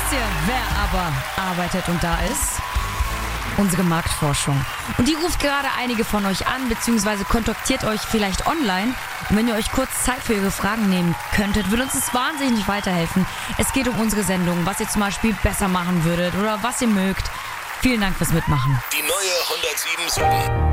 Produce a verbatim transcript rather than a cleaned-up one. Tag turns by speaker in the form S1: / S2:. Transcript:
S1: Wisst ihr, wer aber arbeitet und da ist? Unsere Marktforschung. Und die ruft gerade einige von euch an, beziehungsweise kontaktiert euch vielleicht online. Und wenn ihr euch kurz Zeit für ihre Fragen nehmen könntet, würde uns das wahnsinnig weiterhelfen. Es geht um unsere Sendung, was ihr zum Beispiel besser machen würdet oder was ihr mögt. Vielen Dank fürs Mitmachen.
S2: Die neue hundertsieben Komma sieben.